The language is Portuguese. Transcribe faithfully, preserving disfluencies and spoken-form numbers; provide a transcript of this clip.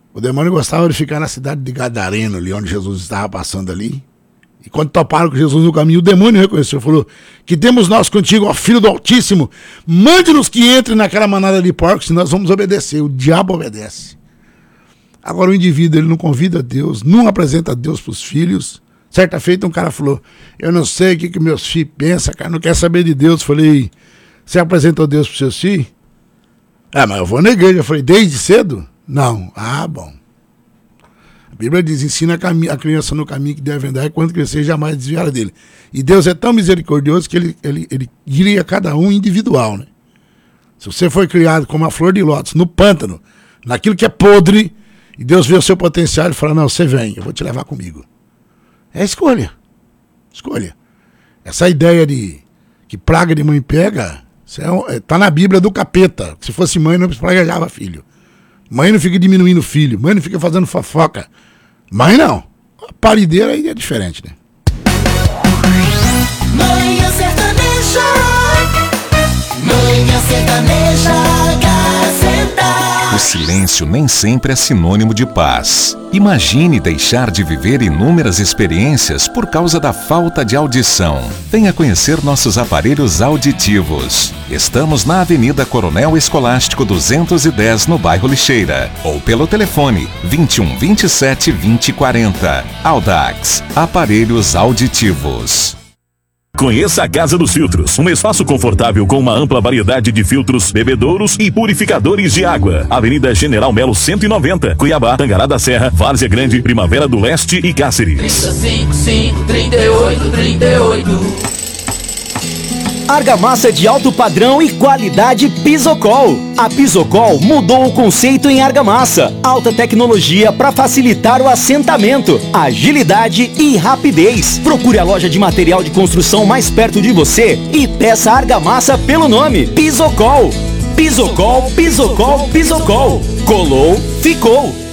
O demônio gostava de ficar na cidade de Gadareno, ali onde Jesus estava passando ali. E quando toparam com Jesus no caminho, o demônio reconheceu, falou: que temos nós contigo, ó Filho do Altíssimo, mande-nos que entre naquela manada de porcos, se nós vamos obedecer. O diabo obedece. Agora o indivíduo, ele não convida Deus, não apresenta Deus para os filhos. Certa feita um cara falou: eu não sei o que, que meus filhos pensam, cara, não quer saber de Deus. Falei: você apresentou Deus para os seus filhos? Ah, mas eu vou na igreja. Eu falei: desde cedo? Não. Ah, bom. A Bíblia diz: ensina a criança no caminho que deve andar, e quando crescer jamais desviará dele. E Deus é tão misericordioso que ele, ele, ele guia cada um individual, né? Se você foi criado como a flor de lótus, no pântano, naquilo que é podre, e Deus vê o seu potencial e fala: não, você vem, eu vou te levar comigo. É escolha. Escolha. Essa ideia de que praga de mãe pega, é, tá na Bíblia do capeta. Se fosse mãe, não praguejava filho. Mãe não fica diminuindo filho. Mãe não fica fazendo fofoca. Mãe não. A parideira aí é diferente, né? Manhã Sertaneja. Manhã Sertaneja. Gazeta. O silêncio nem sempre é sinônimo de paz. Imagine deixar de viver inúmeras experiências por causa da falta de audição. Venha conhecer nossos aparelhos auditivos. Estamos na Avenida Coronel Escolástico duzentos e dez, no bairro Lixeira. Ou pelo telefone vinte e um, vinte e sete, vinte, quarenta. Audax, aparelhos auditivos. Conheça a Casa dos Filtros, um espaço confortável com uma ampla variedade de filtros, bebedouros e purificadores de água. Avenida General Melo cento e noventa, Cuiabá, Tangará da Serra, Várzea Grande, Primavera do Leste e Cáceres. trinta e cinco, cinco, trinta e oito, trinta e oito. Argamassa de alto padrão e qualidade Pisocol. A Pisocol mudou o conceito em argamassa. Alta tecnologia para facilitar o assentamento, agilidade e rapidez. Procure a loja de material de construção mais perto de você e peça argamassa pelo nome Pisocol. Pisocol, Pisocol, Pisocol. Colou, ficou.